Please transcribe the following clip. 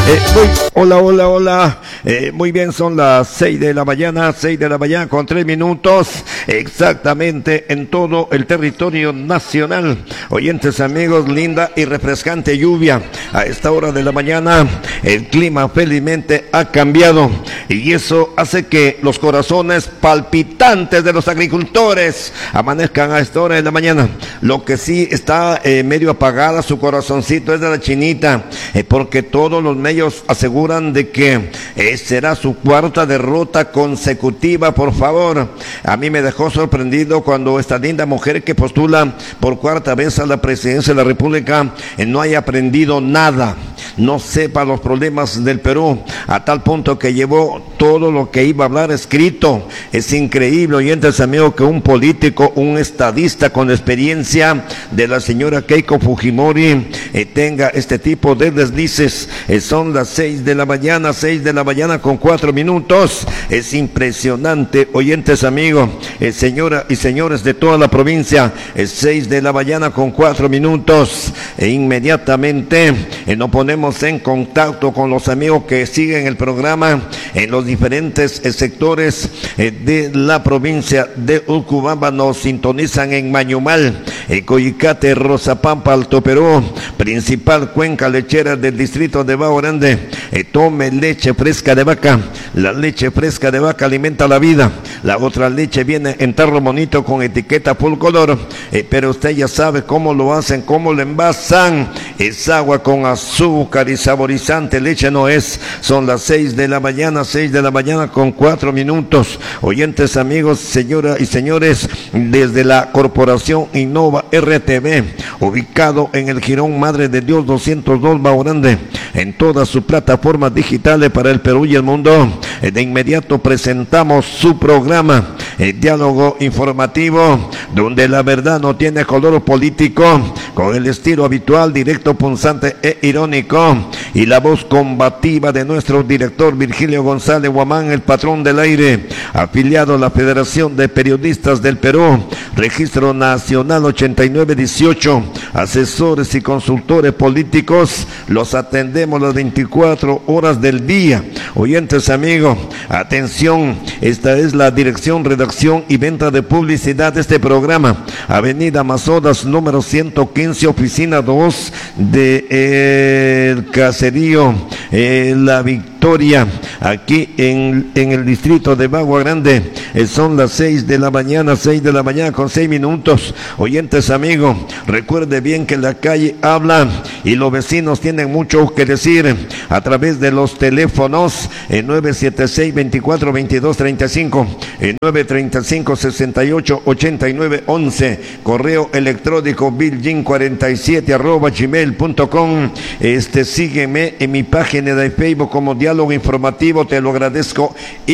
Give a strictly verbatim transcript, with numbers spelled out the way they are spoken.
Eh, muy, hola, hola, hola. Eh, muy bien, son las seis de la mañana, seis de la mañana con tres minutos, exactamente en todo el territorio nacional. Oyentes amigos, linda y refrescante lluvia. A esta hora de la mañana, el clima felizmente ha cambiado y eso hace que los corazones palpitantes de los agricultores amanezcan a esta hora de la mañana. Lo que sí está eh, medio apagada su corazoncito es de la chinita, eh, porque todos los medios aseguran de que eh, será su cuarta derrota consecutiva. Por favor, a mí me dejó sorprendido cuando esta linda mujer que postula por cuarta vez a la presidencia de la República eh, no haya aprendido nada, no sepa los problemas del Perú, a tal punto que llevó todo lo que iba a hablar escrito. Es increíble, oyentes amigos, que un político, un estadista con experiencia de la señora Keiko Fujimori eh, tenga este tipo de deslices. Eh, son las seis de la mañana, seis de la mañana con cuatro minutos. Es impresionante, oyentes amigos, eh, señoras y señores de toda la provincia, es seis de la mañana con cuatro minutos. E inmediatamente eh, nos ponemos en contacto con los amigos que siguen el programa en los diferentes eh, sectores eh, de la provincia de Urubamba. Nos sintonizan en Mañumal, eh, Coyicate, Rozapampa, Alto Perú, principal cuenca lechera del distrito de Bajo Grande. Eh, tome leche fresca de vaca. La leche fresca de vaca alimenta la vida. La otra leche viene en tarro bonito con etiqueta full color, eh, pero usted ya sabe cómo lo hacen, cómo lo envasan. Es agua con azúcar y saborizante, leche no es. Son las seis de la mañana, seis de la mañana con cuatro minutos. Oyentes amigos, señoras y señores, desde la Corporación Innova R T V, ubicado en el Jirón Madre de Dios doscientos dos Bajo Grande, en todas sus plataformas digitales para el Perú y el mundo, de inmediato presentamos su programa, el Diálogo Informativo, donde la verdad no tiene color político, con el estilo habitual, directo, punzante e irónico, y la voz combativa de nuestro director Virgilio González Guamán, el patrón del aire, afiliado a la Federación de Periodistas del Perú, Registro Nacional ochenta y nueve dieciocho, asesores y consultores políticos, los atendemos las veinticuatro horas del día. Oyentes amigos, atención, esta es la dirección, redacción y venta de publicidad de este programa. Avenida Amazonas, número ciento quince, oficina dos de eh, el caserío eh, La Victoria, aquí en, en el distrito de Bagua Grande. Eh, son las seis de la mañana, seis de la mañana con seis minutos. Oyentes amigos, recuerde bien que la calle habla y los vecinos tienen mucho que decir a través de los teléfonos en nueve siete seis, veinticuatro, veintidós, treinta y cinco, en nueve treinta y cinco, sesenta y ocho, ochenta y nueve, once, correo electrónico biljin cuarenta y siete arroba gmail punto com. Este, sígueme en mi página de Facebook como Diálogo Informativo, te lo agradezco.